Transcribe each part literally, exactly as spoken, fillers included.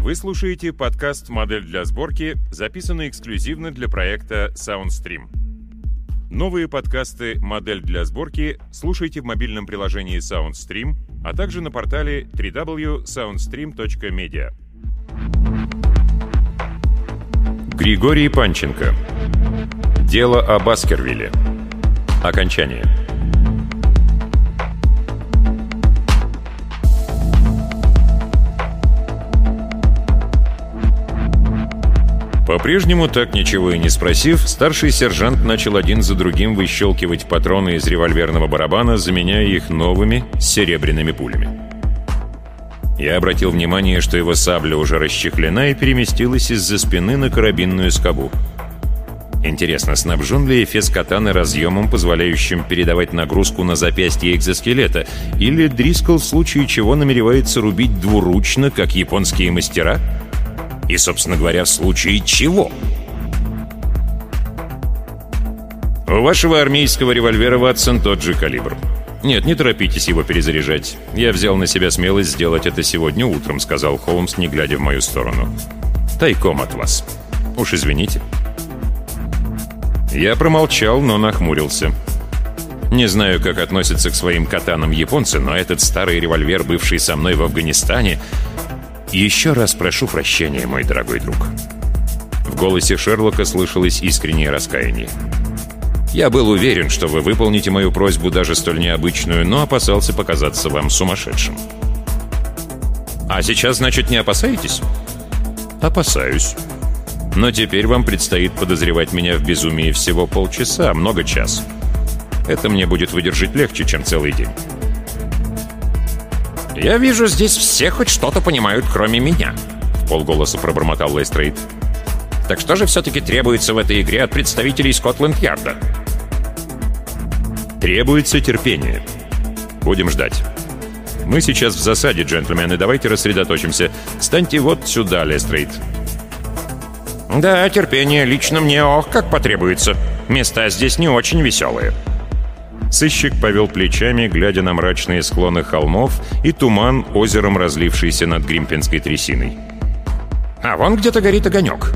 Вы слушаете подкаст «Модель для сборки», записанный эксклюзивно для проекта SoundStream. Новые подкасты «Модель для сборки» слушайте в мобильном приложении SoundStream, а также на портале дабл ю дабл ю дабл ю точка саундстрим точка медиа. Григорий Панченко. Дело о Баскервилле. Окончание. По-прежнему, так ничего и не спросив, старший сержант начал один за другим выщелкивать патроны из револьверного барабана, заменяя их новыми серебряными пулями. Я обратил внимание, что его сабля уже расчехлена и переместилась из-за спины на карабинную скобу. Интересно, снабжен ли эфес катаны разъемом, позволяющим передавать нагрузку на запястье экзоскелета, или Дрискл в случае чего намеревается рубить двуручно, как японские мастера? И, собственно говоря, в случае чего? У вашего армейского револьвера, Ватсон, тот же калибр. Нет, не торопитесь его перезаряжать. Я взял на себя смелость сделать это сегодня утром, сказал Холмс, не глядя в мою сторону. Тайком от вас. Уж извините. Я промолчал, но нахмурился. Не знаю, как относятся к своим катанам японцы, но этот старый револьвер, бывший со мной в Афганистане... «Еще раз прошу прощения, мой дорогой друг». В голосе Шерлока слышалось искреннее раскаяние. «Я был уверен, что вы выполните мою просьбу, даже столь необычную, но опасался показаться вам сумасшедшим». «А сейчас, значит, не опасаетесь?» «Опасаюсь. Но теперь вам предстоит подозревать меня в безумии всего полчаса, много час. Это мне будет выдержать легче, чем целый день». «Я вижу, здесь все хоть что-то понимают, кроме меня», — вполголоса пробормотал Лестрейд. «Так что же все-таки требуется в этой игре от представителей Скотланд-Ярда?» «Требуется терпение. Будем ждать. Мы сейчас в засаде, джентльмены, давайте рассредоточимся. Станьте вот сюда, Лестрейд». «Да, терпение лично мне, ох, как потребуется. Места здесь не очень веселые». Сыщик повел плечами, глядя на мрачные склоны холмов и туман, озером разлившийся над Гримпинской трясиной. «А вон где-то горит огонек».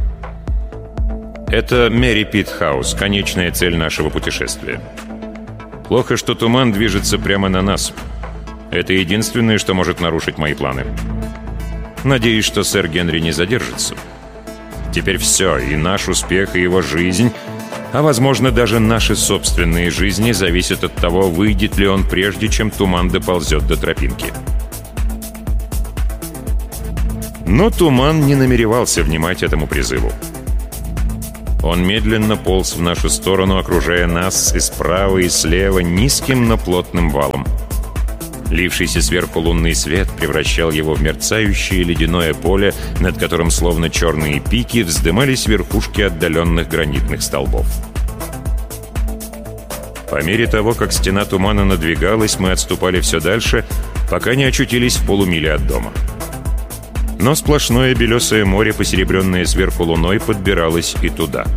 «Это Мэри Пит Хаус, конечная цель нашего путешествия. Плохо, что туман движется прямо на нас. Это единственное, что может нарушить мои планы. Надеюсь, что сэр Генри не задержится. Теперь все, и наш успех, и его жизнь... А, возможно, даже наши собственные жизни зависят от того, выйдет ли он прежде, чем туман доползет до тропинки». Но туман не намеревался внимать этому призыву. Он медленно полз в нашу сторону, окружая нас и справа, и слева низким, но плотным валом. Лившийся сверху лунный свет превращал его в мерцающее ледяное поле, над которым, словно черные пики, вздымались верхушки отдаленных гранитных столбов. По мере того, как стена тумана надвигалась, мы отступали все дальше, пока не очутились в полумиле от дома. Но сплошное белесое море, посеребренное сверху луной, подбиралось и туда.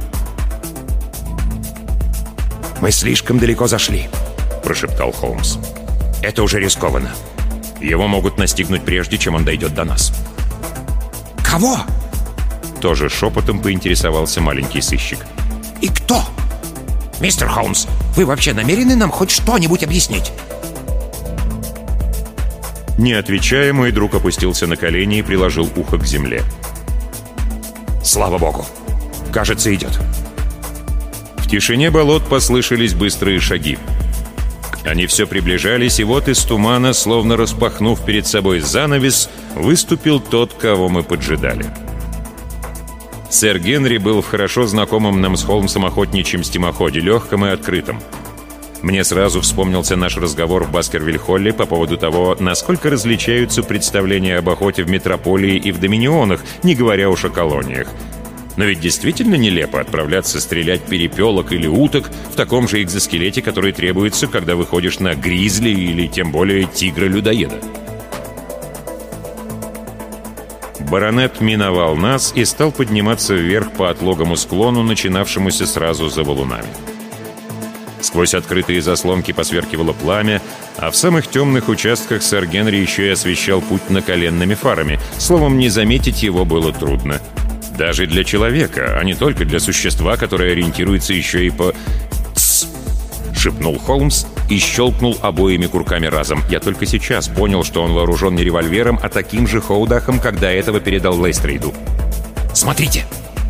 «Мы слишком далеко зашли», — прошептал Холмс. «Это уже рискованно. Его могут настигнуть прежде, чем он дойдет до нас». «Кого?» Тоже шепотом поинтересовался маленький сыщик. «И кто? Мистер Холмс, вы вообще намерены нам хоть что-нибудь объяснить?» Не отвечая, мой друг опустился на колени и приложил ухо к земле. «Слава богу! Кажется, идет». В тишине болот послышались быстрые шаги. Они все приближались, и вот из тумана, словно распахнув перед собой занавес, выступил тот, кого мы поджидали. Сэр Генри был в хорошо знакомом нам с Холмсом охотничьем стимоходе, легком и открытом. Мне сразу вспомнился наш разговор в Баскервиль-Холле по поводу того, насколько различаются представления об охоте в метрополии и в доминионах, не говоря уж о колониях. Но ведь действительно нелепо отправляться стрелять перепелок или уток в таком же экзоскелете, который требуется, когда выходишь на гризли или тем более тигра-людоеда. Баронет миновал нас и стал подниматься вверх по отлогому склону, начинавшемуся сразу за валунами. Сквозь Сквозь открытые заслонки посверкивало пламя, а в самых темных участках сэр Генри еще и освещал путь наколенными фарами. Словом, не заметить его было трудно. Даже для человека, а не только для существа, которое ориентируется еще и по... «Тсс!» — шепнул Холмс и щелкнул обоими курками разом. Я только сейчас понял, что он вооружен не револьвером, а таким же хоудахом, как до этого передал Лейстрейду. «Смотрите!»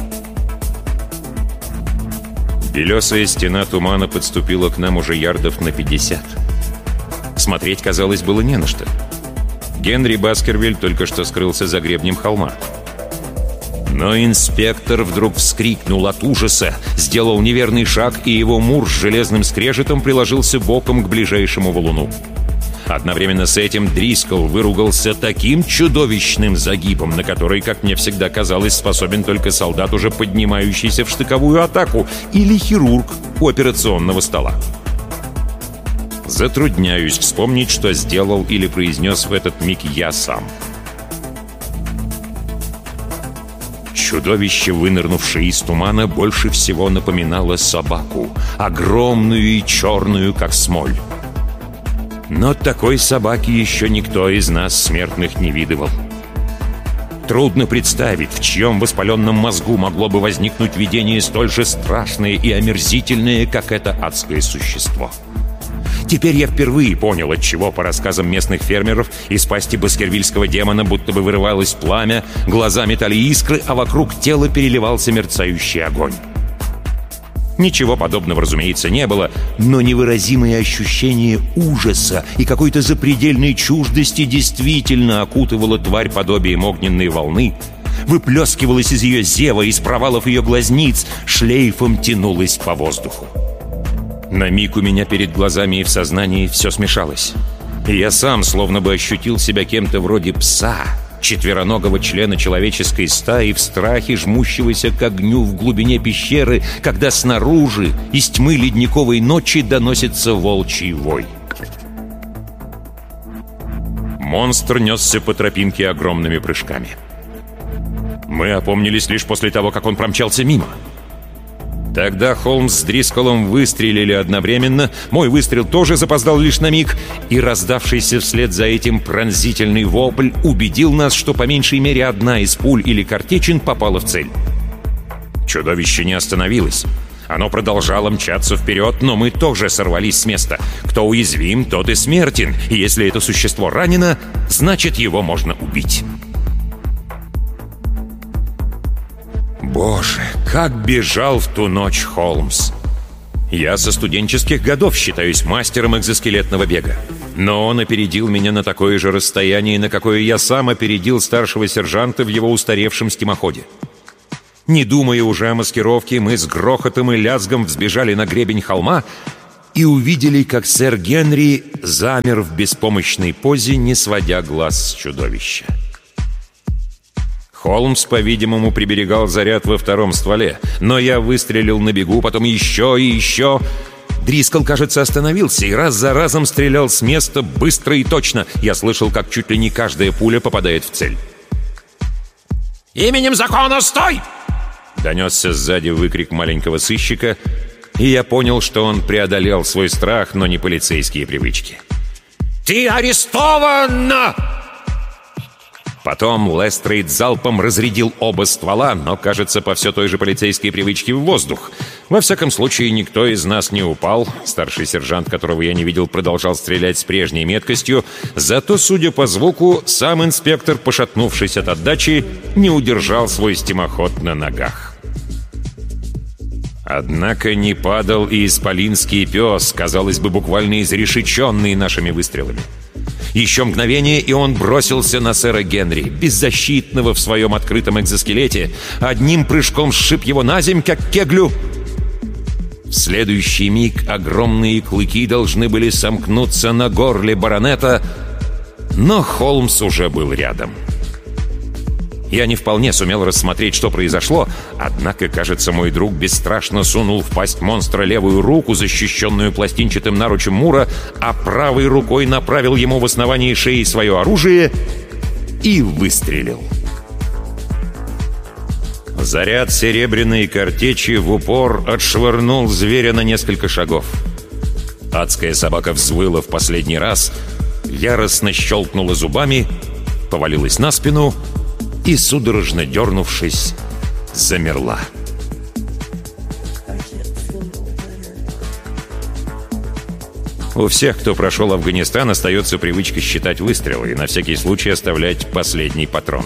Белесая стена тумана подступила к нам уже ярдов на пятьдесят. Смотреть, казалось, было не на что. Генри Баскервиль только что скрылся за гребнем холма. Но инспектор вдруг вскрикнул от ужаса, сделал неверный шаг, и его мур с железным скрежетом приложился боком к ближайшему валуну. Одновременно с этим Дрискл выругался таким чудовищным загибом, на который, как мне всегда казалось, способен только солдат, уже поднимающийся в штыковую атаку, или хирург у операционного стола. Затрудняюсь вспомнить, что сделал или произнес в этот миг я сам. Чудовище, вынырнувшее из тумана, больше всего напоминало собаку, огромную и черную, как смоль. Но такой собаки еще никто из нас, смертных, не видывал. Трудно представить, в чьем воспаленном мозгу могло бы возникнуть видение столь же страшное и омерзительное, как это адское существо. Теперь я впервые понял, отчего, по рассказам местных фермеров, из пасти баскервильского демона будто бы вырывалось пламя, глаза метали искры, а вокруг тела переливался мерцающий огонь. Ничего подобного, разумеется, не было, но невыразимое ощущение ужаса и какой-то запредельной чуждости действительно окутывало тварь подобием огненной волны, выплескивалось из ее зева, из провалов ее глазниц, шлейфом тянулось по воздуху. На миг у меня перед глазами и в сознании все смешалось. И я сам словно бы ощутил себя кем-то вроде пса, четвероногого члена человеческой стаи, в страхе жмущегося к огню в глубине пещеры, когда снаружи из тьмы ледниковой ночи доносится волчий вой. Монстр несся по тропинке огромными прыжками. Мы опомнились лишь после того, как он промчался мимо. Тогда Холмс с Дрисколом выстрелили одновременно, мой выстрел тоже запоздал лишь на миг, и раздавшийся вслед за этим пронзительный вопль убедил нас, что по меньшей мере одна из пуль или картечин попала в цель. Чудовище не остановилось. Оно продолжало мчаться вперед, но мы тоже сорвались с места. Кто уязвим, тот и смертен, и если это существо ранено, значит, его можно убить. Боже, как бежал в ту ночь Холмс! Я со студенческих годов считаюсь мастером экзоскелетного бега. Но он опередил меня на такое же расстояние, на какое я сам опередил старшего сержанта в его устаревшем стимоходе. Не думая уже о маскировке, мы с грохотом и лязгом взбежали на гребень холма и увидели, как сэр Генри замер в беспомощной позе, не сводя глаз с чудовища. Холмс, по-видимому, приберегал заряд во втором стволе, но я выстрелил на бегу, потом еще и еще. Дрискл, кажется, остановился и раз за разом стрелял с места быстро и точно. Я слышал, как чуть ли не каждая пуля попадает в цель. «Именем закона стой!» Донесся сзади выкрик маленького сыщика, и я понял, что он преодолел свой страх, но не полицейские привычки. «Ты арестован!» Потом Лестрейд залпом разрядил оба ствола, но, кажется, по все той же полицейской привычке в воздух. Во всяком случае, никто из нас не упал. Старший сержант, которого я не видел, продолжал стрелять с прежней меткостью. Зато, судя по звуку, сам инспектор, пошатнувшись от отдачи, не удержал свой стимоход на ногах. Однако не падал и исполинский пес, казалось бы, буквально изрешеченный нашими выстрелами. Еще мгновение, и он бросился на сэра Генри, беззащитного в своем открытом экзоскелете, одним прыжком сшиб его на земь, как кеглю. В следующий миг огромные клыки должны были сомкнуться на горле баронета, но Холмс уже был рядом. Я не вполне сумел рассмотреть, что произошло, однако, кажется, мой друг бесстрашно сунул в пасть монстра левую руку, защищенную пластинчатым наручем Мура, а правой рукой направил ему в основании шеи свое оружие и выстрелил. Заряд серебряной картечи в упор отшвырнул зверя на несколько шагов. Адская собака взвыла в последний раз, яростно щелкнула зубами, повалилась на спину и, судорожно дернувшись, замерла. У всех, кто прошел Афганистан, остается привычка считать выстрелы и на всякий случай оставлять последний патрон.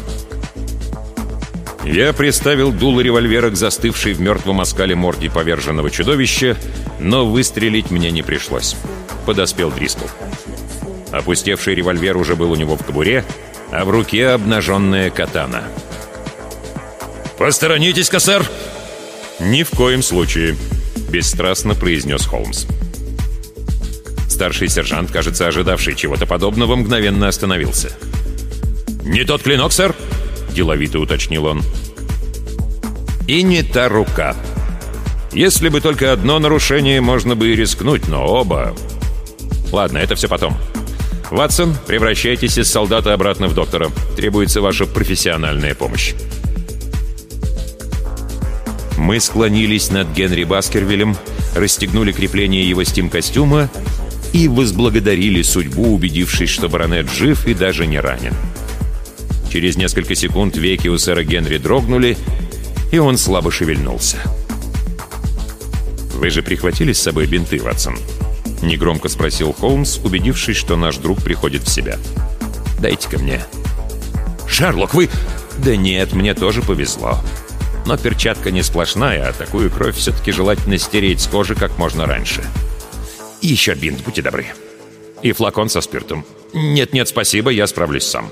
Я приставил дуло револьвера к застывшей в мертвом оскале морде поверженного чудовища, но выстрелить мне не пришлось. Подоспел Дрискл. Опустевший револьвер уже был у него в кобуре, а в руке обнаженная катана. «Посторонитесь-ка, сэр!» «Ни в коем случае», — бесстрастно произнес Холмс. Старший сержант, кажется, ожидавший чего-то подобного, мгновенно остановился. «Не тот клинок, сэр?» — деловито уточнил он. «И не та рука. Если бы только одно нарушение, можно бы и рискнуть, но оба...» «Ладно, это все потом. Ватсон, превращайтесь из солдата обратно в доктора. Требуется ваша профессиональная помощь». Мы склонились над Генри Баскервиллем, расстегнули крепление его стим-костюма и возблагодарили судьбу, убедившись, что баронет жив и даже не ранен. Через несколько секунд веки у сэра Генри дрогнули, и он слабо шевельнулся. «Вы же прихватили с собой бинты, Ватсон?» — негромко спросил Холмс, убедившись, что наш друг приходит в себя. «Дайте-ка мне». «Шерлок, вы...» «Да нет, мне тоже повезло. Но перчатка не сплошная, а такую кровь все-таки желательно стереть с кожи как можно раньше. И еще бинт, будьте добры. И флакон со спиртом. Нет-нет, спасибо, я справлюсь сам».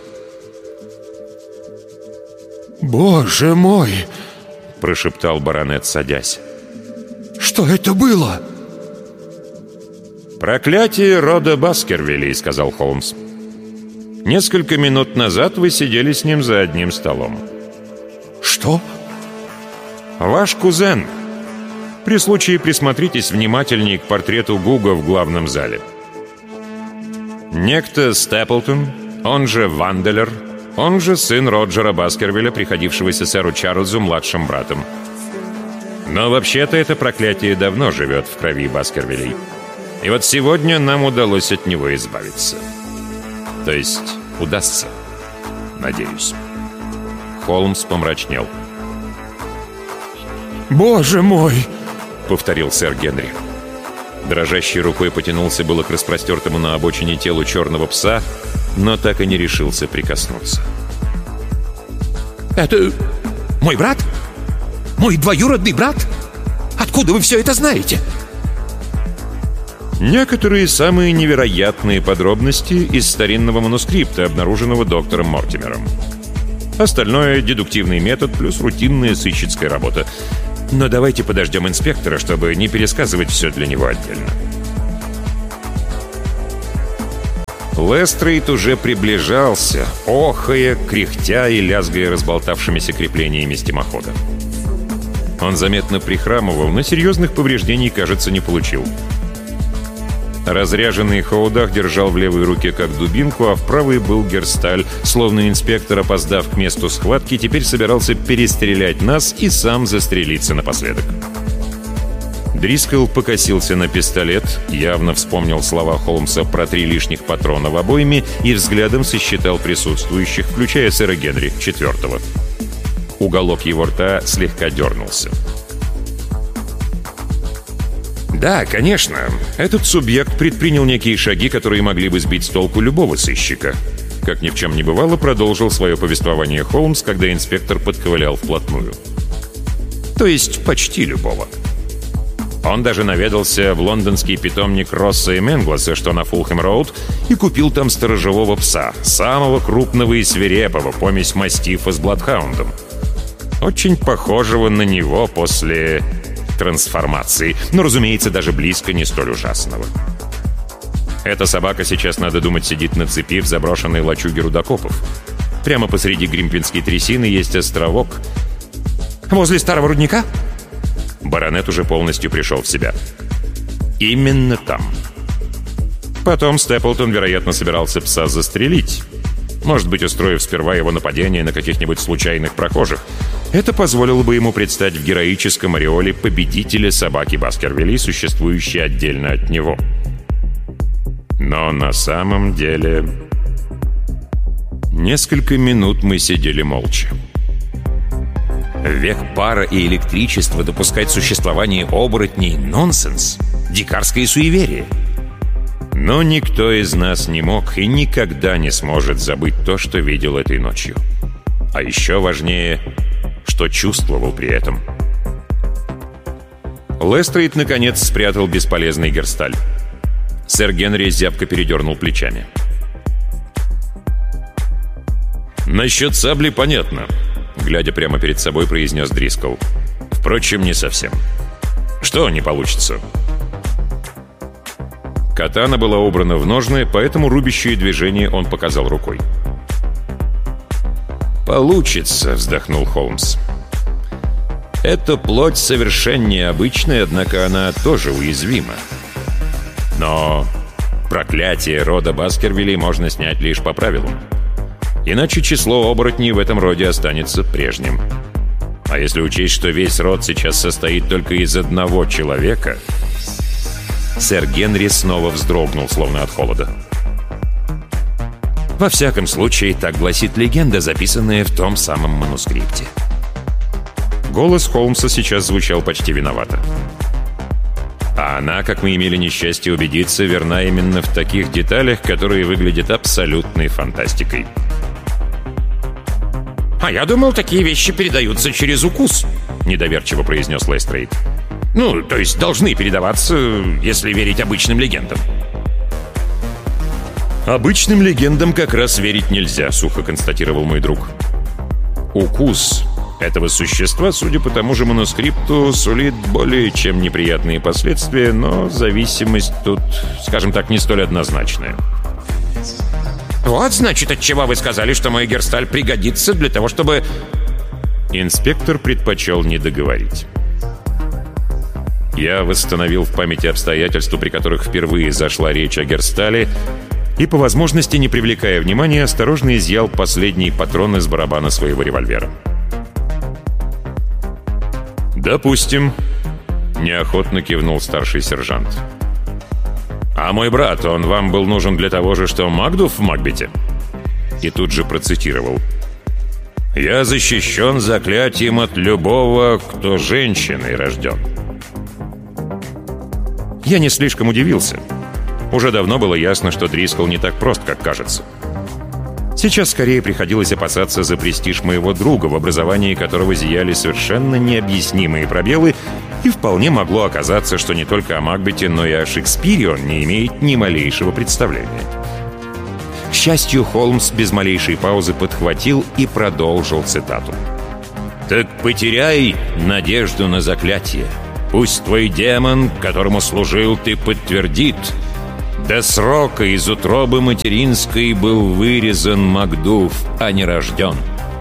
«Боже мой!» — прошептал баронет, садясь. «Что это было?» «Проклятие рода Баскервилей», — сказал Холмс. «Несколько минут назад вы сидели с ним за одним столом». «Что?» «Ваш кузен. При случае присмотритесь внимательнее к портрету Гуга в главном зале. Некто Степлтон, он же Ванделер, он же сын Роджера Баскервилля, приходившегося сэру Чарльзу младшим братом. Но вообще-то это проклятие давно живет в крови Баскервилей. И вот сегодня нам удалось от него избавиться. То есть удастся, надеюсь». Холмс помрачнел. «Боже мой!» — повторил сэр Генри. Дрожащей рукой потянулся было к распростертому на обочине телу черного пса, но так и не решился прикоснуться. «Это мой брат? Мой двоюродный брат? Откуда вы все это знаете?» Некоторые самые невероятные подробности из старинного манускрипта, обнаруженного доктором Мортимером. Остальное — дедуктивный метод плюс рутинная сыщицкая работа. Но давайте подождем инспектора, чтобы не пересказывать все для него отдельно. Лестрейд уже приближался, охая, кряхтя и лязгая разболтавшимися креплениями стимохода. Он заметно прихрамывал, но серьезных повреждений, кажется, не получил. Разряженный Хоудах держал в левой руке как дубинку, а в правой был герсталь, словно инспектор, опоздав к месту схватки, теперь собирался перестрелять нас и сам застрелиться напоследок. Дрискл покосился на пистолет, явно вспомнил слова Холмса про три лишних патрона в обойме и взглядом сосчитал присутствующих, включая сэра Генри, четвертого. Уголок его рта слегка дернулся. Да, конечно, этот субъект предпринял некие шаги, которые могли бы сбить с толку любого сыщика. Как ни в чем не бывало, продолжил свое повествование Холмс, когда инспектор подковылял вплотную. То есть почти любого. Он даже наведался в лондонский питомник Росса и Менгласа, что на Фулхэм-роуд, и купил там сторожевого пса, самого крупного и свирепого, помесь мастифа с бладхаундом. Очень похожего на него после трансформации, но, разумеется, даже близко не столь ужасного. Эта собака, сейчас, надо думать, сидит на цепи в заброшенной лачуге рудокопов. Прямо посреди Гримпинской трясины есть островок. «Возле старого рудника?» Баронет уже полностью пришел в себя. Именно там. Потом Степлтон, вероятно, собирался пса застрелить. Может быть, устроив сперва его нападение на каких-нибудь случайных прохожих. Это позволило бы ему предстать в героическом ореоле победителя собаки Баскервилей, существующей отдельно от него. Но на самом деле... Несколько минут мы сидели молча. В век пара и электричества допускать существование оборотней — нонсенс, дикарское суеверие. Но никто из нас не мог и никогда не сможет забыть то, что видел этой ночью. А еще важнее, что чувствовал при этом. Лестрейд, наконец, спрятал бесполезный герсталь. Сэр Генри зябко передернул плечами. «Насчет сабли понятно», — глядя прямо перед собой, произнес Дрискл. «Впрочем, не совсем. Что не получится?» Катана была убрана в ножны, поэтому рубящее движение он показал рукой. «Получится», — вздохнул Холмс. «Эта плоть совершенно обычная, однако она тоже уязвима. Но проклятие рода Баскервилей можно снять лишь по правилам. Иначе число оборотней в этом роде останется прежним. А если учесть, что весь род сейчас состоит только из одного человека...» Сэр Генри снова вздрогнул, словно от холода. «Во всяком случае, так гласит легенда, записанная в том самом манускрипте». Голос Холмса сейчас звучал почти виновато. А она, как мы имели несчастье убедиться, верна именно в таких деталях, которые выглядят абсолютной фантастикой. «А я думал, такие вещи передаются через укус», — недоверчиво произнес Лестрейд. «Ну, то есть должны передаваться, если верить обычным легендам». «Обычным легендам как раз верить нельзя», — сухо констатировал мой друг. «Укус этого существа, судя по тому же манускрипту, сулит более чем неприятные последствия, но зависимость тут, скажем так, не столь однозначная». «Вот, значит, отчего вы сказали, что мой герсталь пригодится для того, чтобы...» Инспектор предпочел не договорить. Я восстановил в памяти обстоятельства, при которых впервые зашла речь о герстале, и, по возможности, не привлекая внимания, осторожно изъял последний патрон из барабана своего револьвера. «Допустим», — неохотно кивнул старший сержант. «А мой брат, он вам был нужен для того же, что Макдуф в Макбете?» И тут же процитировал. «Я защищен заклятием от любого, кто женщиной рожден». Я не слишком удивился. Уже давно было ясно, что Дрискл не так прост, как кажется. Сейчас скорее приходилось опасаться за престиж моего друга, в образовании которого зияли совершенно необъяснимые пробелы, и вполне могло оказаться, что не только о Макбете, но и о Шекспире он не имеет ни малейшего представления. К счастью, Холмс без малейшей паузы подхватил и продолжил цитату. «Так потеряй надежду на заклятие. Пусть твой демон, которому служил ты, подтвердит. До срока из утробы материнской был вырезан Макдуф, а не рожден».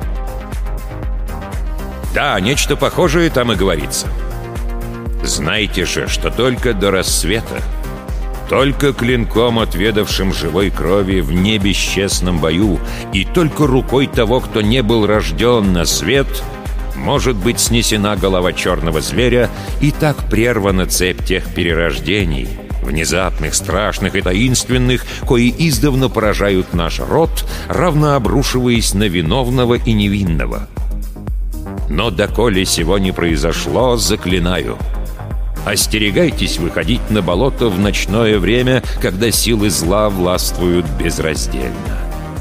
Да, нечто похожее там и говорится. Знайте же, что только до рассвета, только клинком, отведавшим живой крови в небесчестном бою, и только рукой того, кто не был рожден на свет, может быть снесена голова черного зверя, и так прервана цепь тех перерождений, внезапных, страшных и таинственных, кои издавна поражают наш род, равно обрушиваясь на виновного и невинного. Но доколе сего не произошло, заклинаю, остерегайтесь выходить на болото в ночное время, когда силы зла властвуют безраздельно.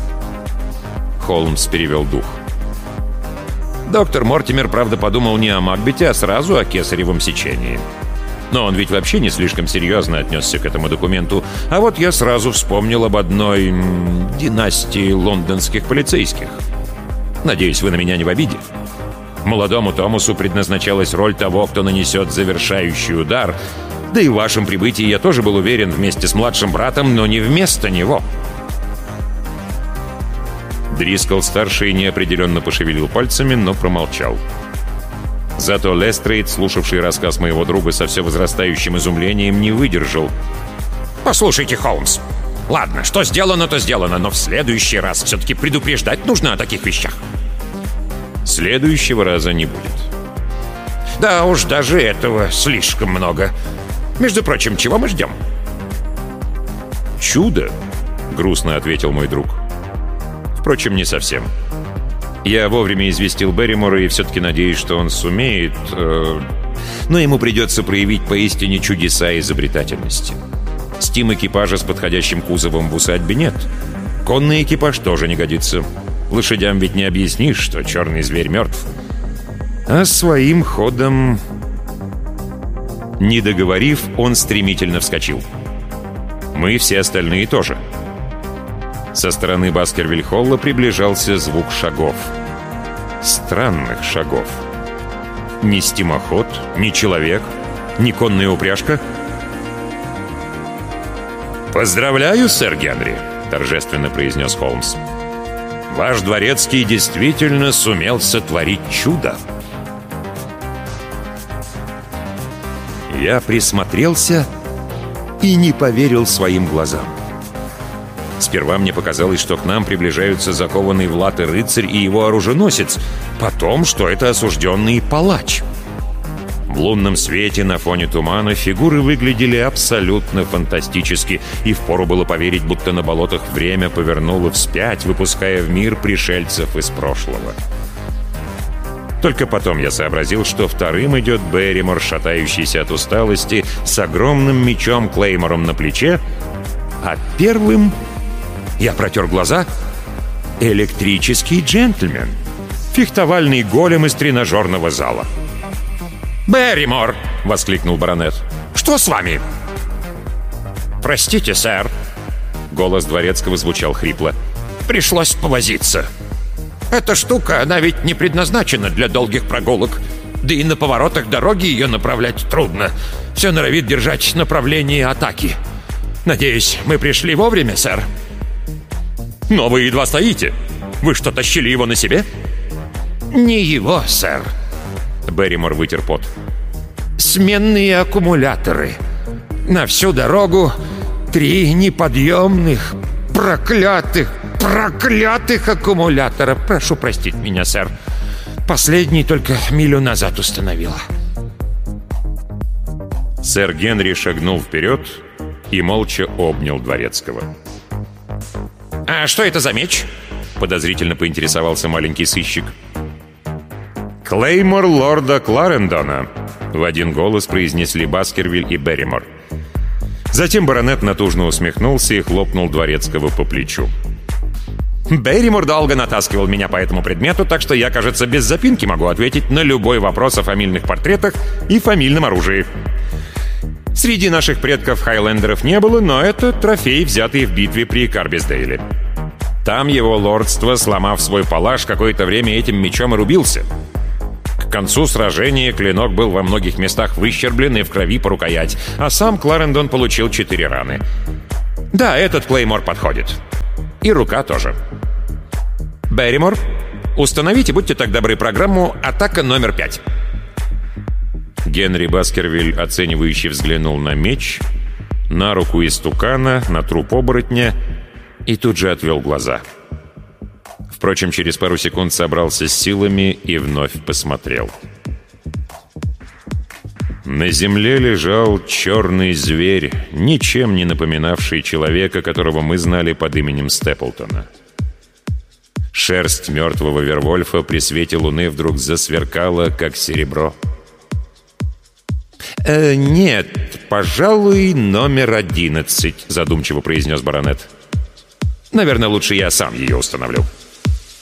Холмс перевел дух. Доктор Мортимер, правда, подумал не о Макбете, а сразу о кесаревом сечении. Но он ведь вообще не слишком серьезно отнесся к этому документу. А вот я сразу вспомнил об одной м, династии лондонских полицейских. Надеюсь, вы на меня не в обиде. Молодому Томасу предназначалась роль того, кто нанесет завершающий удар. Да и в вашем прибытии я тоже был уверен вместе с младшим братом, но не вместо него. Дрискл-старший неопределенно пошевелил пальцами, но промолчал. Зато Лестрейд, слушавший рассказ моего друга со все возрастающим изумлением, не выдержал. «Послушайте, Холмс, ладно, что сделано, то сделано, но в следующий раз все-таки предупреждать нужно о таких вещах». «Следующего раза не будет». «Да уж, даже этого слишком много. Между прочим, чего мы ждем?» «Чудо?» — грустно ответил мой друг. Впрочем, не совсем. Я вовремя известил Берримора и все-таки надеюсь, что он сумеет... Э, но ему придется проявить поистине чудеса изобретательности. Стим экипажа с подходящим кузовом в усадьбе нет. Конный экипаж тоже не годится. Лошадям ведь не объяснишь, что черный зверь мертв. А своим ходом... Не договорив, он стремительно вскочил. Мы все остальные тоже. Со стороны Баскервиль-холла приближался звук шагов. Странных шагов. Ни стимоход, ни человек, ни конная упряжка. «Поздравляю, сэр Генри», — торжественно произнес Холмс. «Ваш дворецкий действительно сумел сотворить чудо». Я присмотрелся и не поверил своим глазам. Сперва мне показалось, что к нам приближаются закованный в латы рыцарь и его оруженосец, потом, что это осужденный палач. В лунном свете на фоне тумана фигуры выглядели абсолютно фантастически, и впору было поверить, будто на болотах время повернуло вспять, выпуская в мир пришельцев из прошлого. Только потом я сообразил, что вторым идет Берримор, шатающийся от усталости, с огромным мечом Клеймором на плече, а первым... Я протер глаза. Электрический джентльмен. Фехтовальный голем из тренажерного зала. «Берримор!» — воскликнул баронет. «Что с вами?» «Простите, сэр». Голос дворецкого звучал хрипло. «Пришлось повозиться. Эта штука, она ведь не предназначена для долгих прогулок. Да и на поворотах дороги ее направлять трудно. Все норовит держать направление атаки. Надеюсь, мы пришли вовремя, сэр?» «Но вы едва стоите. Вы что, тащили его на себе?» «Не его, сэр». Берримор вытер пот. «Сменные аккумуляторы. На всю дорогу три неподъемных, проклятых, проклятых аккумулятора. Прошу простить меня, сэр. Последний только милю назад установил». Сэр Генри шагнул вперед и молча обнял дворецкого. «А что это за меч?» — подозрительно поинтересовался маленький сыщик. «Клеймор лорда Кларендона», — в один голос произнесли Баскервиль и Берримор. Затем баронет натужно усмехнулся и хлопнул дворецкого по плечу. «Берримор долго натаскивал меня по этому предмету, так что я, кажется, без запинки могу ответить на любой вопрос о фамильных портретах и фамильном оружии. Среди наших предков хайлендеров не было, но это трофей, взятый в битве при Карбисдейле. Там его лордство, сломав свой палаш, какое-то время этим мечом и рубился. К концу сражения клинок был во многих местах выщерблен и в крови по рукоять, а сам Кларендон получил четыре раны. Да, этот клеймор подходит. И рука тоже. Берримор, установите, будьте так добры, программу «Атака номер пять». Генри Баскервиль оценивающе взглянул на меч, на руку истукана, на труп оборотня и тут же отвел глаза. Впрочем, через пару секунд собрался с силами и вновь посмотрел. На земле лежал черный зверь, ничем не напоминавший человека, которого мы знали под именем Степлтона. Шерсть мертвого Вервольфа при свете луны вдруг засверкала, как серебро. «Э, «Нет, пожалуй, номер одиннадцать», — задумчиво произнес баронет. «Наверное, лучше я сам ее установлю».